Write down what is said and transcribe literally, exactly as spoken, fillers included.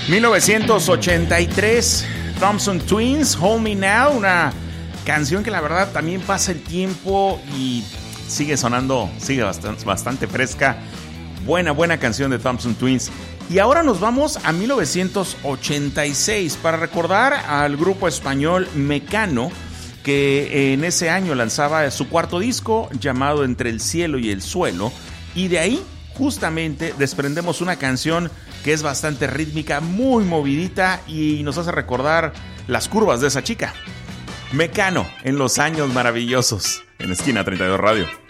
mil novecientos ochenta y tres, Thompson Twins, Hold Me Now, una canción que la verdad también pasa el tiempo y sigue sonando, sigue bastante, bastante fresca. Buena, buena canción de Thompson Twins. Y ahora nos vamos a mil novecientos ochenta y seis para recordar al grupo español Mecano, que en ese año lanzaba su cuarto disco llamado Entre el cielo y el suelo, y de ahí justamente desprendemos una canción que es bastante rítmica, muy movidita y nos hace recordar las curvas de esa chica. Mecano en los años maravillosos en Esquina treinta y dos Radio.